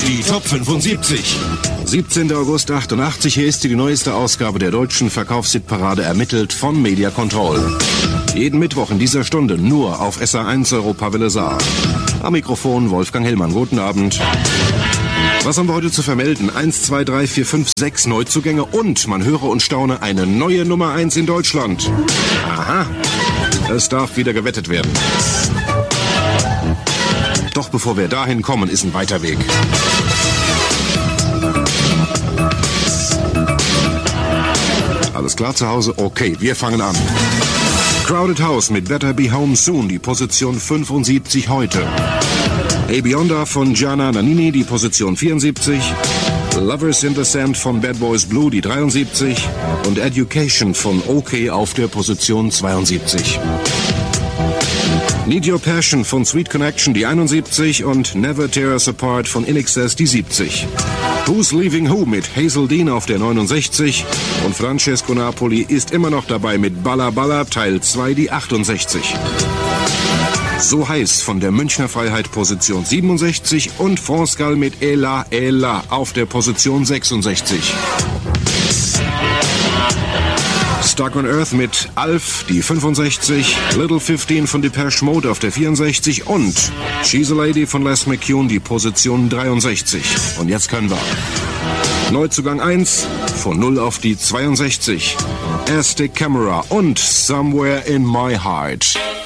Die Top 75. 17. August 88, hier ist die neueste Ausgabe der deutschen Verkaufshitparade, ermittelt von Media Control. Jeden Mittwoch in dieser Stunde nur auf SA1 Europa Welle Saar. Am Mikrofon Wolfgang Hellmann. Guten Abend. Was haben wir heute zu vermelden? 1, 2, 3, 4, 5, 6 Neuzugänge und, man höre und staune, eine neue Nummer 1 in Deutschland. Aha, es darf wieder gewettet werden. Doch bevor wir dahin kommen, ist ein weiter Weg. Alles klar zu Hause? Okay, wir fangen an. Crowded House mit Better Be Home Soon, die Position 75 heute. Hey Beyonda von Gianna Nannini, die Position 74. Lovers in the Sand von Bad Boys Blue, die 73. Und Education von OK auf der Position 72. Need Your Passion von Sweet Connection, die 71. Und Never Tear Us Apart von INXS, die 70. Who's Leaving Who mit Hazel Dean auf der 69. Und Francesco Napoli ist immer noch dabei mit Balla Balla Teil 2, die 68. So heiß von der Münchner Freiheit Position 67 und France Gall mit Ella Ella auf der Position 66. Stuck on Earth mit Alf, die 65, Little 15 von Depeche Mode auf der 64 und She's a Lady von Les McCune, die Position 63. Und jetzt können wir. Neuzugang 1, von 0 auf die 62. Aztec Camera und Somewhere in My Heart.